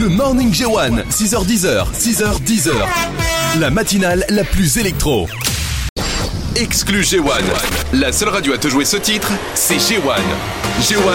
Le Morning G1, 6h10, 6h10. La matinale la plus électro. Exclu G1. La seule radio à te jouer ce titre, c'est G1. G1